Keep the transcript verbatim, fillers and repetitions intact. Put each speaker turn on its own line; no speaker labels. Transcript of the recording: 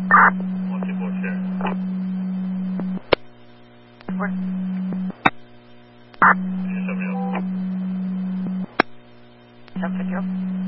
One two four share.
Four.
Two seven zero.
Seven zero.